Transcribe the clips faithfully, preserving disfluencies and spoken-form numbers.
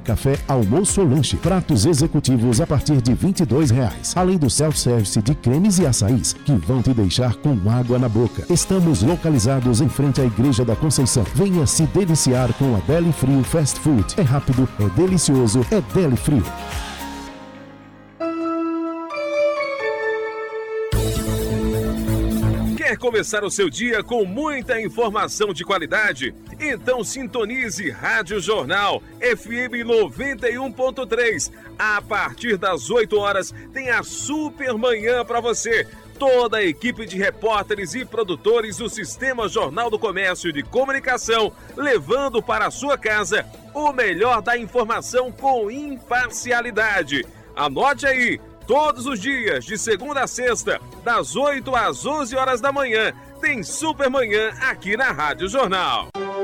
café, almoço ou lanche. Pratos executivos a partir de vinte e dois reais. Além do self-service de cremes e açaís, que vão te deixar com água na boca. Estamos localizados em frente à Igreja da Conceição. Venha se deliciar com a Deli Frio Fast Food. É rápido, é delicioso, é Deli Frio. Quer começar o seu dia com muita informação de qualidade? Então sintonize Rádio Jornal F M noventa e um ponto três. A partir das oito horas tem a Super Manhã para você. Toda a equipe de repórteres e produtores do Sistema Jornal do Comércio de Comunicação, levando para a sua casa o melhor da informação com imparcialidade. Anote aí! Todos os dias, de segunda a sexta, das oito às onze horas da manhã, tem Super Manhã aqui na Rádio Jornal.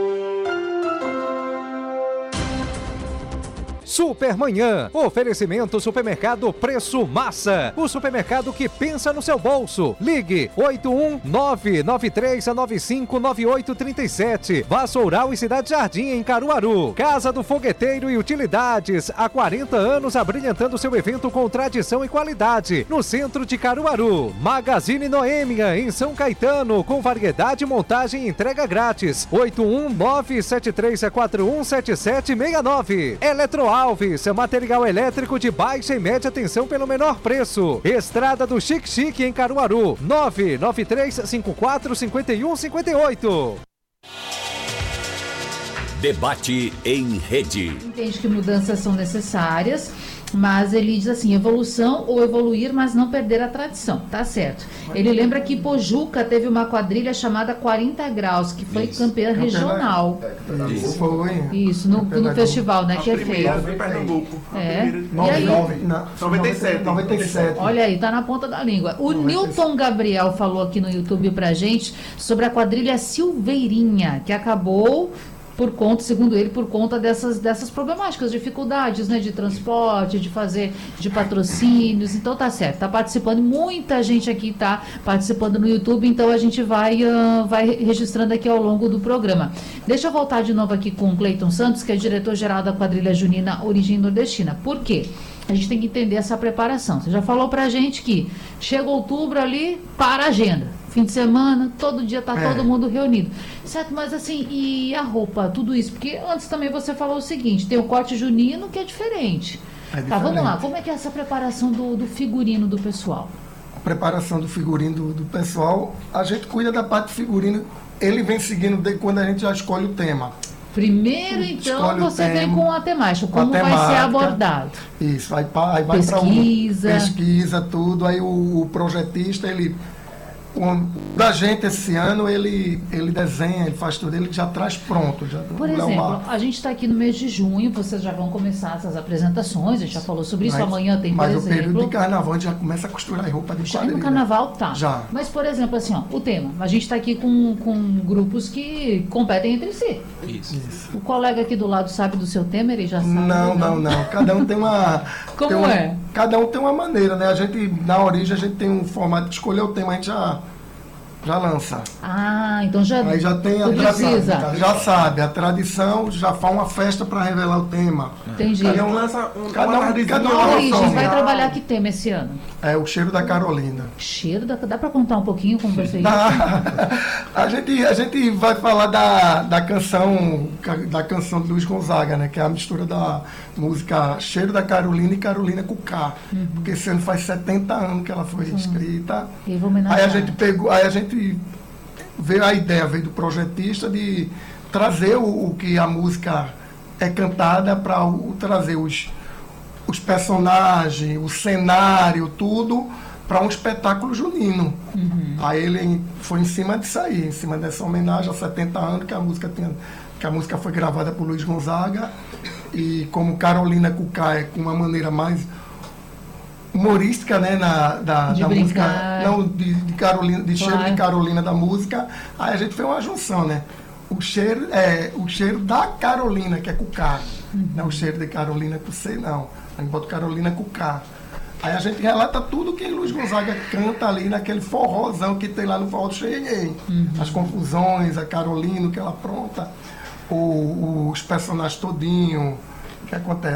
Supermanhã, oferecimento Supermercado Preço Massa, o supermercado que pensa no seu bolso. Ligue oito um nove nove três nove cinco nove oito três sete. Vassoural e Cidade Jardim em Caruaru. Casa do Fogueteiro e Utilidades, há quarenta anos abrilhantando seu evento com tradição e qualidade, no centro de Caruaru. Magazine Noêmia em São Caetano, com variedade, montagem e entrega grátis. oito um nove sete três quatro um sete sete seis nove. Eletroal Alves, material elétrico de baixa e média tensão pelo menor preço. Estrada do Chique Chique em Caruaru, nove nove três cinco quatro cinco um cinco oito. Debate em rede. Entende que mudanças são necessárias, mas ele diz assim, evolução ou evoluir, mas não perder a tradição, tá certo. Ele lembra que Pojuca teve uma quadrilha chamada quarenta graus, que foi Isso. campeã Campeã regional. É, Isso, foi. Isso, no, no festival, né, que é feio. É. E aí? noventa e sete. noventa e sete. Olha aí, tá na ponta da língua. O Newton Gabriel falou aqui no YouTube pra gente sobre a quadrilha Silveirinha, que acabou... por conta, segundo ele, por conta dessas, dessas problemáticas, dificuldades, né, de transporte, de fazer, de patrocínios. Então tá certo, tá participando, muita gente aqui tá participando no YouTube, então a gente vai, uh, vai registrando aqui ao longo do programa. Deixa eu voltar de novo aqui com o Cleiton Santos, que é diretor-geral da quadrilha junina Origem Nordestina. Por quê? A gente tem que entender essa preparação. Você já falou pra gente que chega outubro ali, para a agenda. Fim de semana, todo dia tá é. todo mundo reunido. Certo, mas assim, e a roupa, tudo isso? Porque antes também você falou o seguinte, tem o corte junino que é diferente. É diferente. Tá, vamos lá, como é que é essa preparação do, do figurino do pessoal? A preparação do figurino do, do pessoal, a gente cuida da parte do figurino, ele vem seguindo desde quando a gente já escolhe o tema. Primeiro, então, você vem com a temática, como a temática, vai ser abordado. Isso, aí, aí vai para pesquisa. pesquisa, tudo, aí o, o projetista, ele... Um, da gente esse ano, ele, ele desenha, ele faz tudo, ele já traz pronto. Já, Por exemplo, a gente está aqui no mês de junho, vocês já vão começar essas apresentações, a gente já falou sobre isso, mas, amanhã tem, por mas exemplo... Mas o período de carnaval, a gente já começa a costurar roupa de já quadrilha. no carnaval, tá. Já. Mas, por exemplo, assim, ó, o tema, a gente está aqui com, com grupos que competem entre si. Isso. isso. O colega aqui do lado sabe do seu tema, ele já sabe? Não, não, não. Cada um tem uma... Como tem um, é? Cada um tem uma maneira, né? A gente, na origem, a gente tem um formato de escolher o tema, a gente já... já lança. Ah, então já, aí já tem a tradição. Já sabe, a tradição já faz uma festa para revelar o tema. Entendi. Cada um lança um, cada um, cada um origem, vai trabalhar que tema esse ano? É o Cheiro da Carolina. Cheiro da... Dá para contar um pouquinho como vai ser isso? a, gente, a gente vai falar da, da canção da canção de Luiz Gonzaga, né? Que é a mistura da música Cheiro da Carolina e Carolina com K. Uhum. Porque esse ano faz setenta anos que ela foi uhum. escrita. E vou homenagear. Aí a gente pegou, aí a gente veio a ideia, veio do projetista de trazer o, o que a música é cantada para trazer os, os personagens, o cenário, tudo para um espetáculo junino. Uhum. Aí ele foi em cima disso aí, em cima dessa homenagem a setenta anos que a música tinha, que a música foi gravada por Luiz Gonzaga, e como Carolina Cucá é com uma maneira mais humorística, né, na, da, da música, não, de, de, Carolina, de claro. Cheiro de Carolina da música, aí a gente fez uma junção, né, o cheiro, é, o cheiro da Carolina, que é Cucá, uhum. não o cheiro de Carolina com C, não, a gente bota Carolina Cucá. Aí a gente relata tudo que Luiz Gonzaga canta ali naquele forrozão que tem lá no Forró do Cheguei, uhum. as confusões, a Carolina, o que ela apronta, o, os personagens todinho, o que acontece.